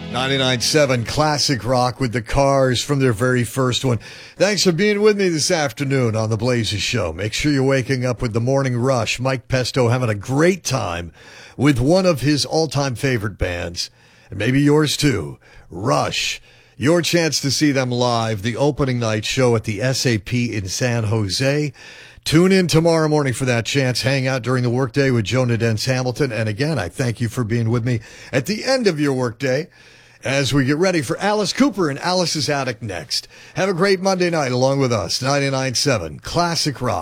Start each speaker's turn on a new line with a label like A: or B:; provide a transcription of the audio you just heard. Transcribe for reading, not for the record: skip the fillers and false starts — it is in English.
A: 99.7 Classic Rock with the Cars from their very first one. Thanks for being with me this afternoon on The Blazers Show. Make sure you're waking up with the morning rush. Mike Pesto having a great time with one of his all-time favorite bands, and maybe yours too, Rush. Your chance to see them live, the opening night show at the SAP in San Jose. Tune in tomorrow morning for that chance. Hang out during the workday with Jonah Dents Hamilton. And again, I thank you for being with me at the end of your workday as we get ready for Alice Cooper and Alice's Attic next. Have a great Monday night along with us. 99.7 Classic Rock.